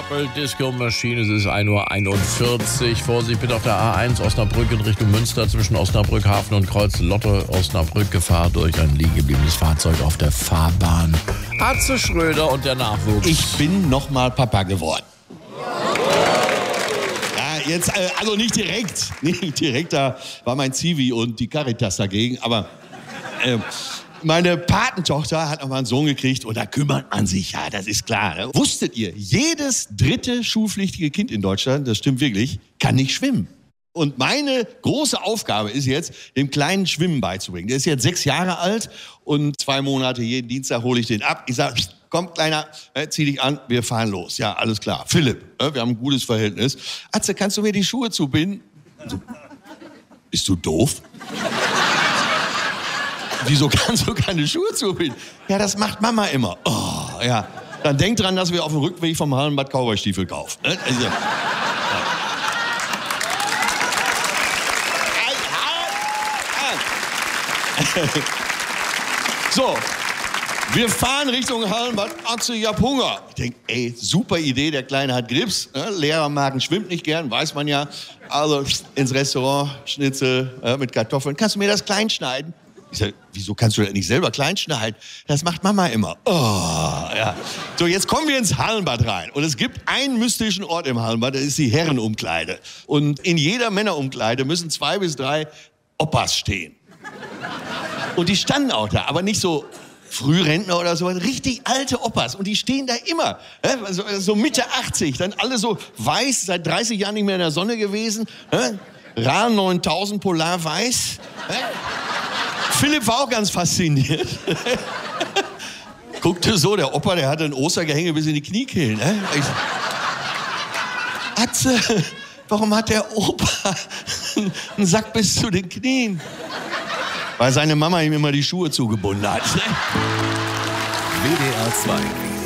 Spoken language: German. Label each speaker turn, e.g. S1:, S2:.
S1: Purple Disco Machine, es ist 1:41 Uhr. Vorsicht bitte auf der A1 Osnabrück in Richtung Münster zwischen Osnabrück Hafen und Kreuz Lotte Osnabrück. Gefahr durch ein liegen gebliebenes Fahrzeug auf der Fahrbahn. Atze Schröder und der Nachwuchs.
S2: Ich bin nochmal Papa geworden. Ja, jetzt, also nicht direkt, da war mein Zivi und die Caritas dagegen, aber meine Patentochter hat noch mal einen Sohn gekriegt und da kümmert man sich, ja, das ist klar. Ne? Wusstet ihr, jedes dritte schulpflichtige Kind in Deutschland, das stimmt wirklich, kann nicht schwimmen. Und meine große Aufgabe ist jetzt, dem Kleinen Schwimmen beizubringen. Der ist jetzt 6 Jahre alt und 2 Monate, jeden Dienstag hole ich den ab. Ich sage, komm, Kleiner, zieh dich an, wir fahren los. Ja, alles klar. Philipp, wir haben ein gutes Verhältnis. Atze, kannst du mir die Schuhe zubinden? So, bist du doof? Wieso kannst du keine Schuhe zubinden? Ja, das macht Mama immer. Oh, ja. Dann denk dran, dass wir auf dem Rückweg vom Hallenbad Cowboystiefel kaufen. Also, ja. So, wir fahren Richtung Hallenbad. Atze, ich hab Hunger. Ich denk, ey, super Idee, der Kleine hat Grips. Lehrermagen schwimmt nicht gern, weiß man ja. Also ins Restaurant, Schnitzel mit Kartoffeln. Kannst du mir das klein schneiden? Ich sag, wieso kannst du das nicht selber klein schneiden? Das macht Mama immer. Oh, ja. So, jetzt kommen wir ins Hallenbad rein. Und es gibt einen mystischen Ort im Hallenbad, das ist die Herrenumkleide. Und in jeder Männerumkleide müssen 2 bis 3 Opas stehen. Und die standen auch da, aber nicht so Frührentner oder so, richtig alte Opas. Und die stehen da immer, so Mitte 80, dann alle so weiß, seit 30 Jahren nicht mehr in der Sonne gewesen. Ra 9000 Polar weiß. Philipp war auch ganz fasziniert. Guckte so, der Opa, der hatte ein Ostergehänge bis in die Kniekehlen. Atze, warum hat der Opa einen Sack bis zu den Knien? Weil seine Mama ihm immer die Schuhe zugebunden hat.
S3: WDR 2